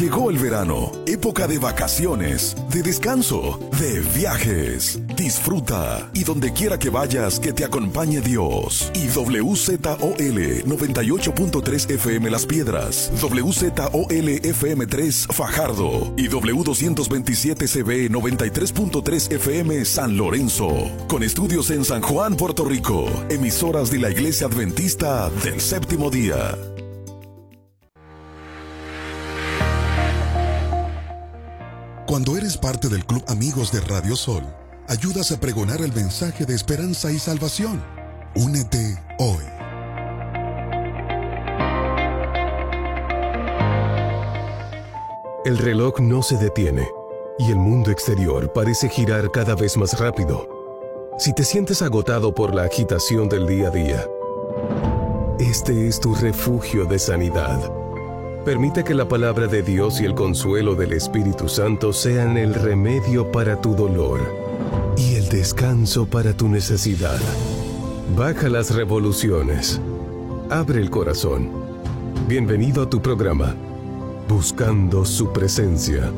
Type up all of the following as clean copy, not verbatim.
Llegó el verano, época de vacaciones, de descanso, de viajes. Disfruta y donde quiera que vayas, que te acompañe Dios. Y WZOL 98.3 FM Las Piedras, WZOL FM 3 Fajardo y W227 CB 93.3 FM San Lorenzo. Con estudios en San Juan, Puerto Rico. Emisoras de la Iglesia Adventista del Séptimo Día. Cuando eres parte del Club Amigos de Radio Sol, ayudas a pregonar el mensaje de esperanza y salvación. Únete hoy. El reloj no se detiene y el mundo exterior parece girar cada vez más rápido. Si te sientes agotado por la agitación del día a día, este es tu refugio de sanidad. Permite que la palabra de Dios y el consuelo del Espíritu Santo sean el remedio para tu dolor y el descanso para tu necesidad. Baja las revoluciones. Abre el corazón. Bienvenido a tu programa, Buscando su Presencia.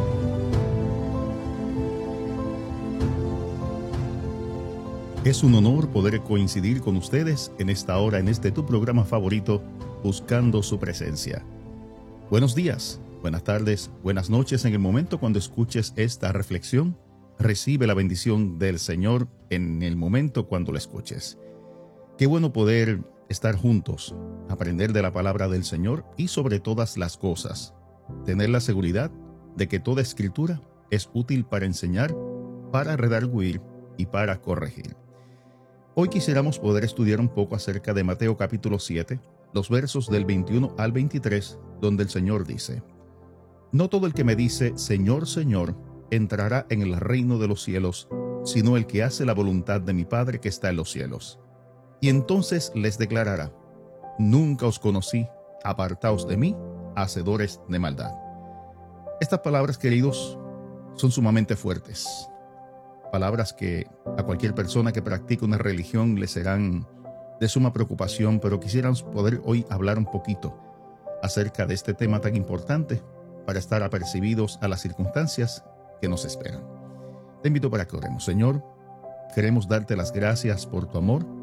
Es un honor poder coincidir con ustedes en esta hora, en este tu programa favorito, Buscando su Presencia. Buenos días, buenas tardes, buenas noches. En el momento cuando escuches esta reflexión, recibe la bendición del Señor en el momento cuando la escuches. Qué bueno poder estar juntos, aprender de la palabra del Señor y sobre todas las cosas, tener la seguridad de que toda escritura es útil para enseñar, para redarguir y para corregir. Hoy quisiéramos poder estudiar un poco acerca de Mateo capítulo 7, los versos del 21 al 23, donde el Señor dice: No todo el que me dice, Señor, Señor, entrará en el reino de los cielos, sino el que hace la voluntad de mi Padre que está en los cielos. Y entonces les declarará: Nunca os conocí, apartaos de mí, hacedores de maldad. Estas palabras, queridos, son sumamente fuertes. Palabras que a cualquier persona que practique una religión le serán de suma preocupación, pero quisiéramos poder hoy hablar un poquito acerca de este tema tan importante para estar apercibidos a las circunstancias que nos esperan. Te invito para que oremos. Señor, queremos darte las gracias por tu amor,